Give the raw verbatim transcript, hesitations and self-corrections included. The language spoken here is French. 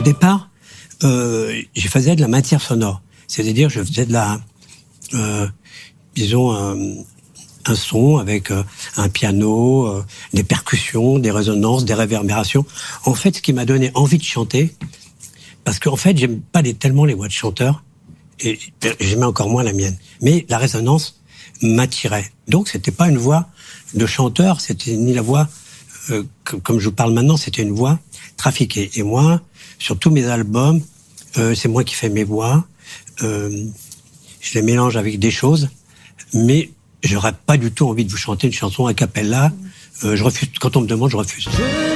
Au départ, euh, je faisais de la matière sonore. C'est-à-dire, je faisais de la, euh, disons, un, un son avec euh, un piano, euh, des percussions, des résonances, des réverbérations. En fait, ce qui m'a donné envie de chanter, parce qu'en fait, j'aime pas les, tellement les voix de chanteurs, et j'aimais encore moins la mienne. Mais la résonance m'attirait. Donc, c'était pas une voix de chanteur, c'était ni la voix, euh, que, comme je vous parle maintenant, c'était une voix trafiquée. Et moi, sur tous mes albums, euh, c'est moi qui fais mes voix. Euh, je les mélange avec des choses, mais j'aurais pas du tout envie de vous chanter une chanson a cappella. Euh, je refuse. Quand on me demande, je refuse.